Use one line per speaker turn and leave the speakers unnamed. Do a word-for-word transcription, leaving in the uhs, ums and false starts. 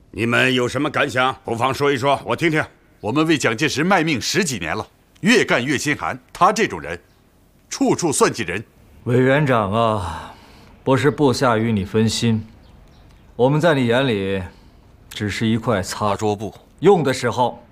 你们有什么感想？不妨说一说，我听听。
我们为蒋介石卖命十几年了，越干越心寒。他这种人，处处算计人。
委员长啊，不是部下与你分心，我们在你眼里只是一块擦桌布，用的时候